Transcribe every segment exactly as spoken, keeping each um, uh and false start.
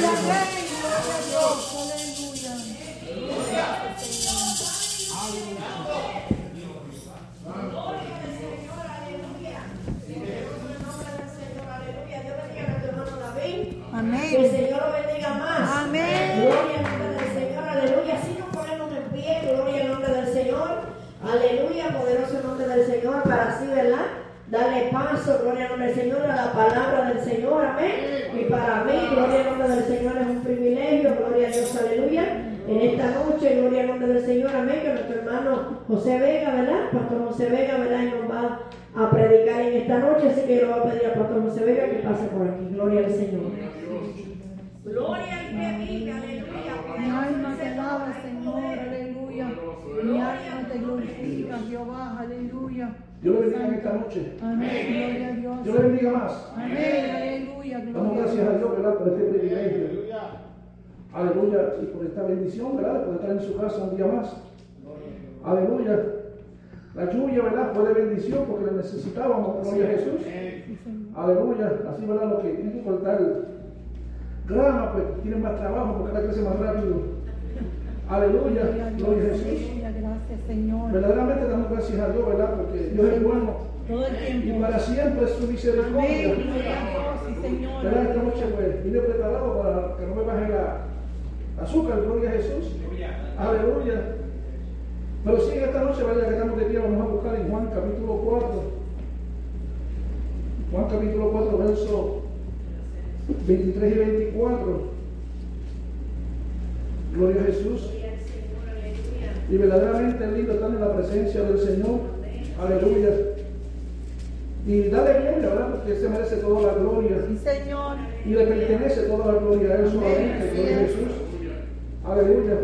Amén. Que el Señor lo bendiga más. Amén. Gloria al nombre del Señor, aleluya. Así nos ponemos en pie, gloria al nombre del Señor. Aleluya, poderoso nombre del Señor, para así, ¿verdad? Darle paso, gloria al nombre del Señor, a la palabra del Señor, amén. Y para mí, gloria al nombre del Señor, es un privilegio, gloria a Dios, aleluya. En esta noche, gloria al nombre del Señor, amén, que nuestro hermano José Vega, ¿verdad? Pastor José Vega, ¿verdad? Y nos va a predicar en esta noche, así que yo le voy a pedir al Pastor José Vega que pase por aquí, gloria al Señor. Gloria al que vive, aleluya. Mi alma te alaba, Señor, aleluya. Mi alma te glorifica, Jehová, aleluya. Dios le bendiga en esta noche. Amén, gloria a Dios. Dios le bendiga más. Amén, aleluya. Damos gracias a Dios, ¿verdad? Por este privilegio. Aleluya. Y por esta bendición, ¿verdad? De poder estar en su casa un día más. Aleluya. La lluvia, ¿verdad? Fue de bendición porque la necesitábamos, gloria a Jesús. Aleluya. Así, ¿verdad? Los que tienen que cortar grama, pues tienen más trabajo porque ahora crece más rápido. Aleluya. Gloria a Jesús. Gracias, Señor. Verdaderamente damos gracias a Dios, ¿verdad? Porque Dios es bueno. Todo el tiempo. Y para siempre es su misericordia. Amén, gloria a Dios, sí, Señor. ¿Verdad? Esta noche, pues, vine preparado para que no me baje la azúcar, gloria a Jesús. Aleluya. Pero sí, en esta noche, ¿verdad? Que estamos de pie, vamos a buscar en Juan capítulo cuatro. Juan capítulo cuatro, versos veintitrés y veinticuatro. Gloria a Jesús. Y verdaderamente es lindo estar en la presencia del Señor. Aleluya. Y dale gloria, ¿verdad? Porque Él se merece toda la gloria. Sí, Señor. Y le pertenece toda la gloria a Él solamente. Gloria a Jesús. Aleluya.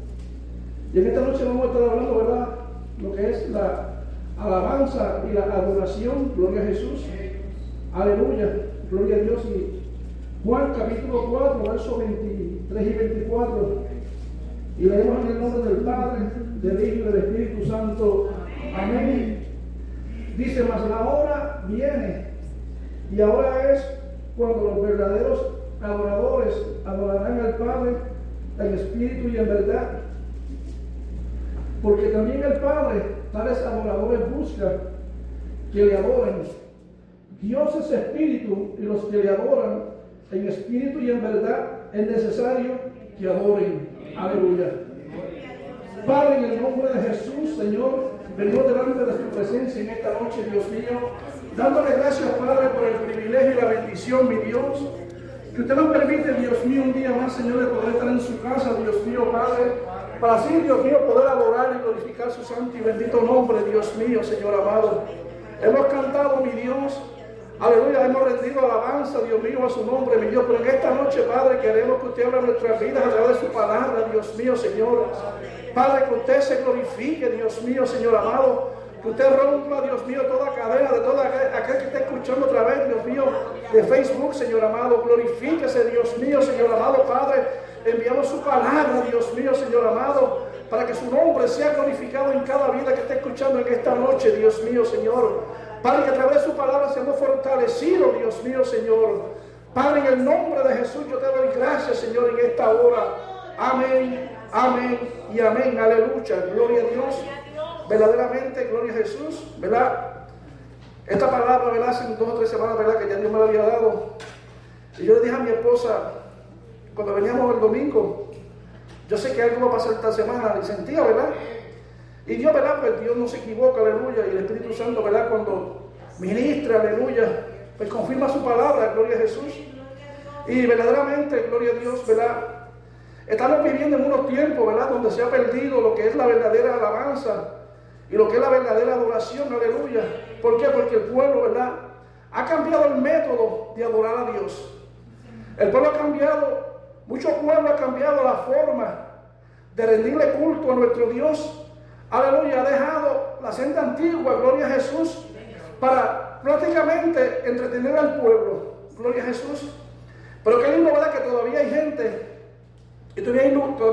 Y en esta noche vamos a estar hablando, ¿verdad? Lo que es la alabanza y la adoración. Gloria a Jesús. Aleluya. Gloria a Dios. Y Juan capítulo cuatro, versos veintitrés y veinticuatro. Y leemos en el nombre del Padre, del Hijo y del Espíritu Santo. Amén. Dice, mas la hora viene, y ahora es cuando los verdaderos adoradores adorarán al Padre en espíritu y en verdad. Porque también el Padre, tales adoradores busca que le adoren. Dios es espíritu, y los que le adoran en espíritu y en verdad es necesario que adoren. Aleluya. Padre, en el nombre de Jesús, Señor, venimos delante de su presencia en esta noche, Dios mío, dándole gracias, Padre, por el privilegio y la bendición, mi Dios, que usted nos permite, Dios mío, un día más, Señor, de poder estar en su casa, Dios mío, Padre, para así, Dios mío, poder adorar y glorificar su santo y bendito nombre, Dios mío, Señor amado. Hemos cantado, mi Dios, aleluya, hemos rendido alabanza, Dios mío, a su nombre, mi Dios. Pero en esta noche, Padre, queremos que usted abra nuestras vidas a través de su palabra, Dios mío, Señor. Padre, que usted se glorifique, Dios mío, Señor amado. Que usted rompa, Dios mío, toda cadena de todo aquel, aquel que está escuchando otra vez, Dios mío, de Facebook, Señor amado. Glorifíquese, Dios mío, Señor amado, Padre. Enviamos su palabra, Dios mío, Señor amado, para que su nombre sea glorificado en cada vida que esté escuchando en esta noche, Dios mío, Señor. Padre, que a través de su palabra seamos fortalecidos, Dios mío, Señor. Padre, en el nombre de Jesús yo te doy gracias, Señor, en esta hora. Amén, amén y amén. Aleluya, gloria a Dios. Verdaderamente, gloria a Jesús, ¿verdad? Esta palabra, ¿verdad? Hace dos o tres semanas, ¿verdad? Que ya Dios me la había dado. Y yo le dije a mi esposa, cuando veníamos el domingo, yo sé que algo va a pasar esta semana, y sentía, ¿verdad? Y Dios, ¿verdad? Pues Dios no se equivoca, aleluya. Y el Espíritu Santo, ¿verdad? Cuando ministra, aleluya, pues confirma su palabra, gloria a Jesús. Y verdaderamente, gloria a Dios, ¿verdad? Estamos viviendo en unos tiempos, ¿verdad? Donde se ha perdido lo que es la verdadera alabanza y lo que es la verdadera adoración, aleluya. ¿Por qué? Porque el pueblo, ¿verdad? Ha cambiado el método de adorar a Dios. El pueblo ha cambiado, mucho pueblo ha cambiado la forma de rendirle culto a nuestro Dios. Aleluya, ha dejado la senda antigua, gloria a Jesús, para prácticamente entretener al pueblo, gloria a Jesús. Pero qué lindo, ¿verdad? Que todavía hay gente, y todavía hay, todavía